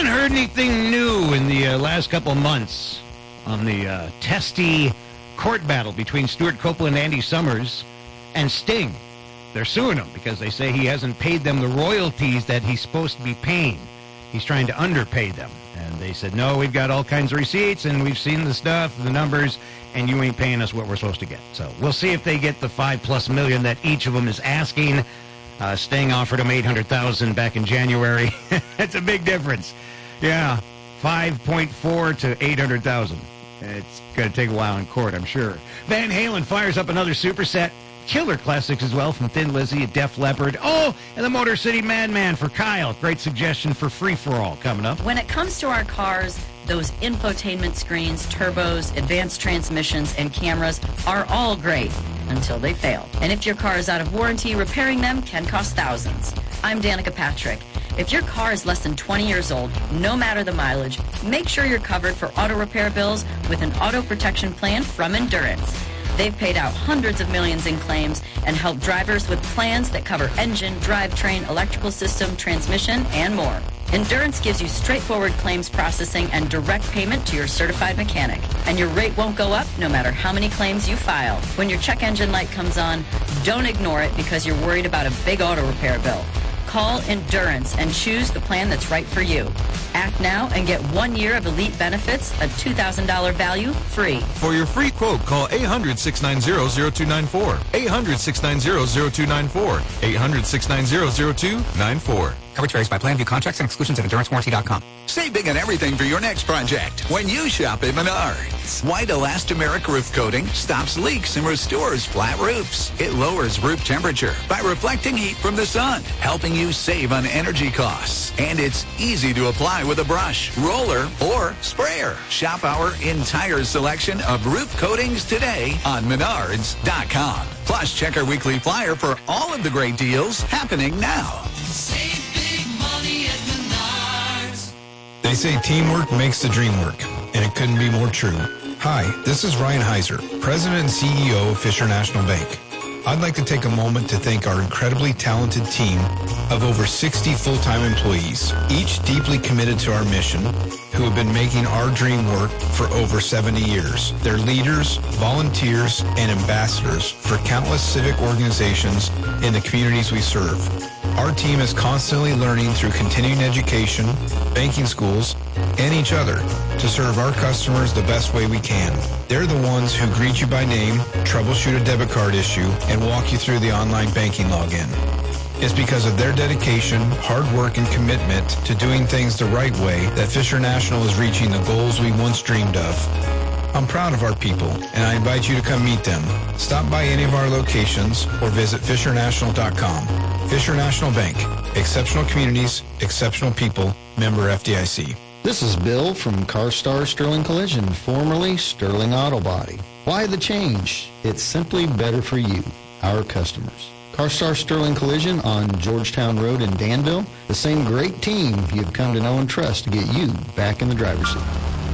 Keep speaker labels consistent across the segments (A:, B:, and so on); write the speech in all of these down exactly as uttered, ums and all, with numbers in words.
A: haven't heard anything new in the uh, last couple of months on the uh, testy court battle between Stuart Copeland, Andy Summers, and Sting. They're suing him because they say he hasn't paid them the royalties that he's supposed to be paying. He's trying to underpay them. And they said, no, we've got all kinds of receipts, and we've seen the stuff, the numbers, and you ain't paying us what we're supposed to get. So we'll see if they get the five-plus million that each of them is asking. Uh, Sting offered him eight hundred thousand dollars back in January. That's a big difference. Yeah, five point four to eight hundred thousand dollars. It's going to take a while in court, I'm sure. Van Halen fires up another superset. Killer classics as well from Thin Lizzy, Def Leppard. Oh, and the Motor City Madman for Kyle. Great suggestion for Free For All coming up.
B: When it comes to our cars, those infotainment screens, turbos, advanced transmissions, and cameras are all great until they fail. And if your car is out of warranty, repairing them can cost thousands. I'm Danica Patrick. If your car is less than twenty years old, no matter the mileage, make sure you're covered for auto repair bills with an auto protection plan from Endurance. They've paid out hundreds of millions in claims and helped drivers with plans that cover engine, drivetrain, electrical system, transmission, and more. Endurance gives you straightforward claims processing and direct payment to your certified mechanic. And your rate won't go up no matter how many claims you file. When your check engine light comes on, don't ignore it because you're worried about a big auto repair bill. Call Endurance and choose the plan that's right for you. Act now and get one year of elite benefits, a two thousand dollars value, free.
C: For your free quote, call eight hundred, six nine zero, zero two nine four. eight hundred, six nine zero, zero two nine four. eight hundred, six nine zero, zero two nine four.
D: Coverage varies by plan. View contracts and exclusions at endurance warranty dot com.
E: Save big on everything for your next project when you shop at Menards. White Elastomeric Roof Coating stops leaks and restores flat roofs. It lowers roof temperature by reflecting heat from the sun, helping you save on energy costs. And it's easy to apply with a brush, roller, or sprayer. Shop our entire selection of roof coatings today on menards dot com. Plus, check our weekly flyer for all of the great deals happening now.
F: Save big money at Menards.
G: They say teamwork makes the dream work, and it couldn't be more true. Hi, this is Ryan Heiser, President and C E O of Fisher National Bank. I'd like to take a moment to thank our incredibly talented team of over sixty full-time employees, each deeply committed to our mission, who have been making our dream work for over seventy years. They're leaders, volunteers, and ambassadors for countless civic organizations in the communities we serve. Our team is constantly learning through continuing education, banking schools, and each other to serve our customers the best way we can. They're the ones who greet you by name, troubleshoot a debit card issue, and walk you through the online banking login. It's because of their dedication, hard work, and commitment to doing things the right way that Fisher National is reaching the goals we once dreamed of. I'm proud of our people, and I invite you to come meet them. Stop by any of our locations or visit fisher national dot com. Fisher National Bank. Exceptional communities, exceptional people. Member F D I C.
H: This is Bill from CarStar Sterling Collision, formerly Sterling Auto Body. Why the change? It's simply better for you, our customers. CarStar Sterling Collision on Georgetown Road in Danville. The same great team you've come to know and trust to get you back in the driver's seat.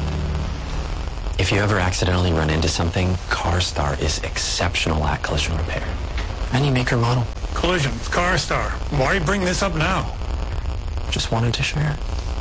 I: If you ever accidentally run into something, CarStar is exceptional at collision repair. Any maker model.
J: Collision, CarStar. Why bring this up now?
I: Just wanted to share.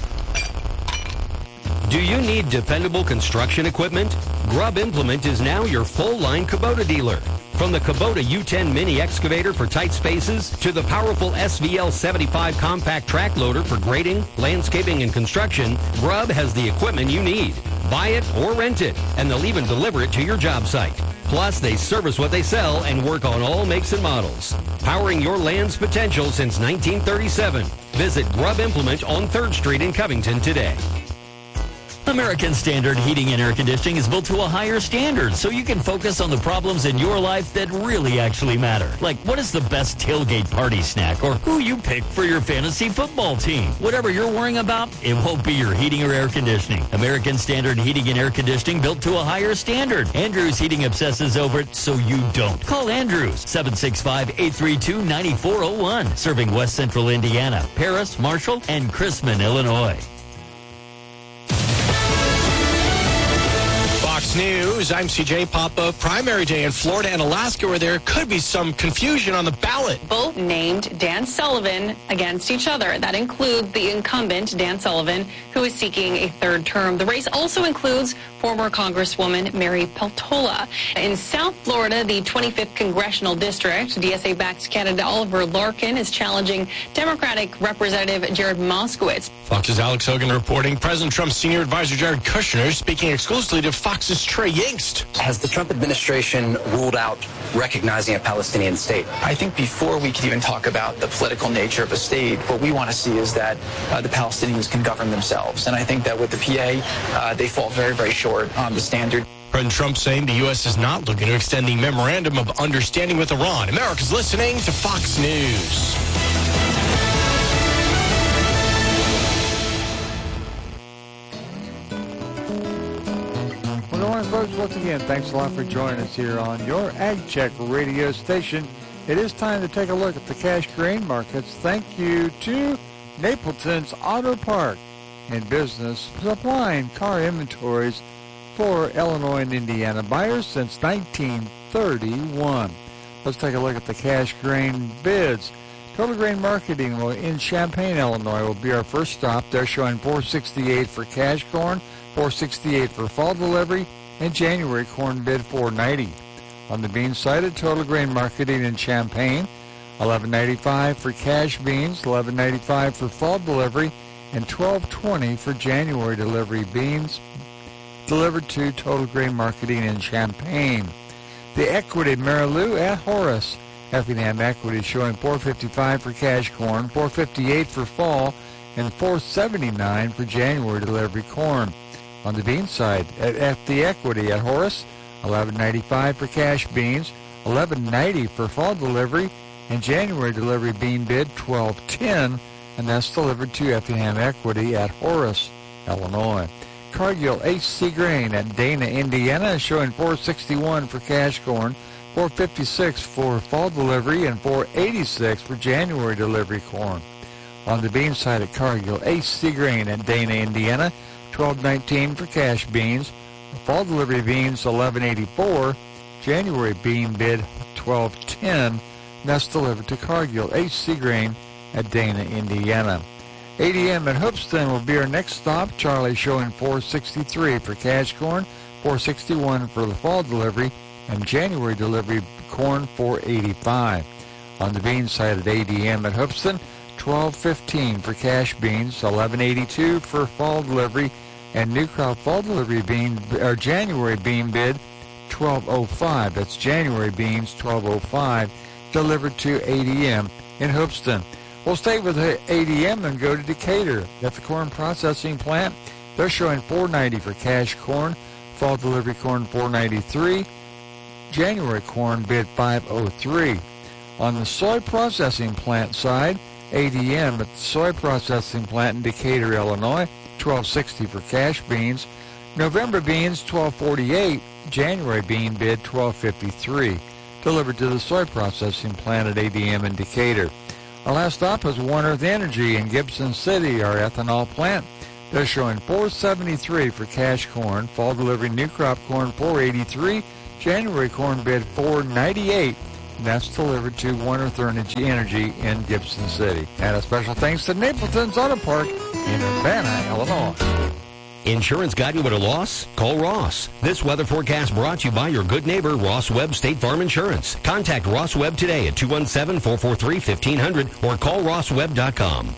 K: Do you need dependable construction equipment? Grubb Implement is now your full-line Kubota dealer. From the Kubota U ten mini excavator for tight spaces to the powerful S V L seventy-five compact track loader for grading, landscaping, and construction, Grubb has the equipment you need. Buy it or rent it, and they'll even deliver it to your job site. Plus, they service what they sell and work on all makes and models. Powering your land's potential since nineteen thirty-seven. Visit Grubb Implement on third Street in Covington today.
L: American Standard Heating and Air Conditioning is built to a higher standard so you can focus on the problems in your life that really actually matter. Like, what is the best tailgate party snack, or who you pick for your fantasy football team. Whatever you're worrying about, it won't be your heating or air conditioning. American Standard Heating and Air Conditioning built to a higher standard. Andrews Heating obsesses over it so you don't. Call Andrews, seven six five, eight three two, nine four zero one. Serving West Central Indiana, Paris, Marshall, and Chrisman, Illinois.
M: Fox News, I'm C J Papa. Primary day in Florida and Alaska where there could be some confusion on the ballot.
N: Both named Dan Sullivan against each other. That includes the incumbent, Dan Sullivan, who is seeking a third term. The race also includes former Congresswoman Mary Peltola. In South Florida, the twenty-fifth Congressional District, D S A-backed candidate Oliver Larkin is challenging Democratic Representative Jared Moskowitz.
M: Fox's Alex Hogan reporting. President Trump's senior advisor Jared Kushner speaking exclusively to Fox's Trey Yingst.
O: Has the Trump administration ruled out recognizing a Palestinian state?
P: I think before we can even talk about the political nature of a state, what we want to see is that uh, the Palestinians can govern themselves. And I think that with the P A, uh, they fall very, very short on the standard.
M: President Trump saying the U S is not looking to extend the memorandum of understanding with Iran. America's listening to Fox News.
Q: Well, good morning, folks. Once again, thanks a lot for joining us here on your Ag Check radio station. It is time to take a look at the cash grain markets. Thank you to Napleton's Auto Park and Business, supplying car inventories for Illinois and Indiana buyers since nineteen thirty-one. Let's take a look at the cash grain bids. Total Grain Marketing in Champaign, Illinois will be our first stop. They're showing four sixty-eight for cash corn, four sixty-eight for fall delivery, and January corn bid four ninety. On the bean side of Total Grain Marketing in Champaign, eleven ninety-five for cash beans, eleven ninety-five for fall delivery, and twelve twenty for January delivery beans delivered to Total Grain Marketing in Champaign. The equity Marilou at Horace. Effingham equity showing four fifty-five for cash corn, four fifty-eight for fall, and four seventy-nine for January delivery corn. On the bean side, at, at the equity at Horace, eleven ninety-five for cash beans, eleven ninety for fall delivery, and January delivery bean bid twelve ten, and that's delivered to Effingham equity at Horace, Illinois. Cargill H C Grain at Dana, Indiana is showing four sixty-one for cash corn, four fifty-six for fall delivery, and four eighty-six for January delivery corn. On the bean side at Cargill H C Grain at Dana, Indiana, twelve nineteen for cash beans, fall delivery beans eleven eighty-four, January bean bid twelve ten, and that's delivered to Cargill H C Grain at Dana, Indiana. A D M at Hoopeston will be our next stop. Charlie showing four sixty-three for cash corn, four sixty-one for the fall delivery, and January delivery corn four eighty-five. On the bean side at A D M at Hoopeston, twelve fifteen for cash beans, eleven eighty-two for fall delivery, and new crop fall delivery bean or January bean bid twelve oh five. That's January beans twelve oh five delivered to A D M in Hoopeston. We'll stay with A D M and go to Decatur. At the corn processing plant, they're showing four ninety for cash corn, fall delivery corn four ninety-three, January corn bid five oh three. On the soy processing plant side, A D M at the soy processing plant in Decatur, Illinois, twelve sixty for cash beans, November beans twelve forty-eight, January bean bid twelve fifty-three, delivered to the soy processing plant at A D M in Decatur. Our last stop is One Earth Energy in Gibson City, our ethanol plant. They're showing four seventy-three for cash corn, fall delivery new crop corn four eighty-three, January corn bid four ninety-eight, and that's delivered to One Earth Energy in Gibson City. And a special thanks to Napleton's Auto Park in Urbana, Illinois.
K: Insurance got you at a loss? Call Ross. This weather forecast brought to you by your good neighbor, Ross Webb State Farm Insurance. Contact Ross Webb today at two one seven, four four three, fifteen hundred or call ross webb dot com.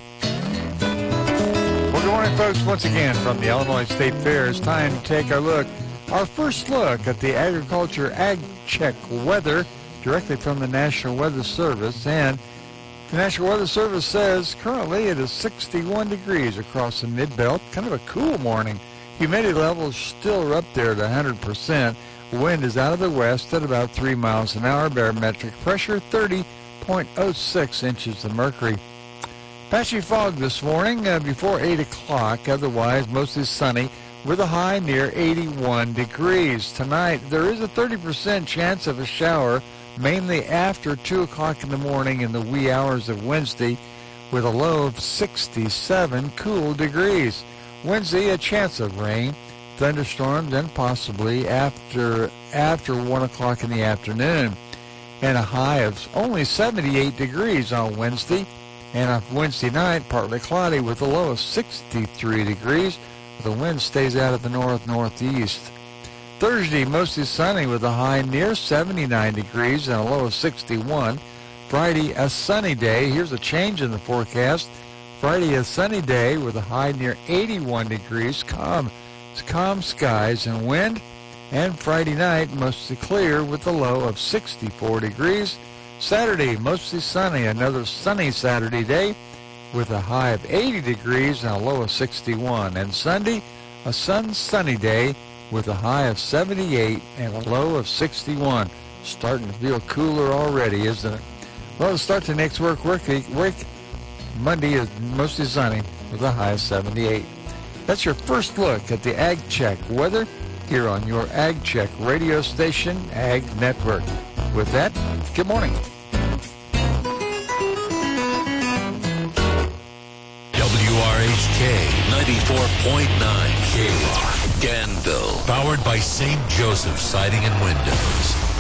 Q: Well, good morning, folks. Once again, from the Illinois State Fair, it's time to take our look, our first look at the Agriculture Ag Check weather directly from the National Weather Service. And the National Weather Service says currently it is sixty-one degrees across the mid-belt. Kind of a cool morning. Humidity levels still are up there at one hundred percent. Wind is out of the west at about three miles an hour. Barometric pressure thirty point oh six inches of mercury. Patchy fog this morning uh, before eight o'clock. Otherwise, mostly sunny with a high near eighty-one degrees. Tonight, there is a thirty percent chance of a shower, mainly after two o'clock in the morning in the wee hours of Wednesday, with a low of sixty-seven cool degrees. Wednesday, a chance of rain, thunderstorms and possibly after after one o'clock in the afternoon. And a high of only seventy-eight degrees on Wednesday. And on Wednesday night, partly cloudy with a low of sixty-three degrees. The wind stays out of the north-northeast. Thursday, mostly sunny with a high near seventy-nine degrees and a low of sixty-one. Friday, a sunny day. Here's a change in the forecast. Friday, a sunny day with a high near eighty-one degrees. Calm, calm skies and wind. And Friday night, mostly clear with a low of sixty-four degrees. Saturday, mostly sunny. Another sunny Saturday day with a high of eighty degrees and a low of sixty-one. And Sunday, a sun sunny day with a high of seventy-eight and a low of sixty-one. Starting to feel cooler already, isn't it? Well, let's start the next work work week. week. Monday is mostly sunny with a high of seventy-eight. That's your first look at the Ag Check weather here on your Ag Check radio station, Ag Network. With that, good morning.
R: W R H K ninety-four point nine K R O C, Danville. Powered by Saint Joseph Siding and Windows.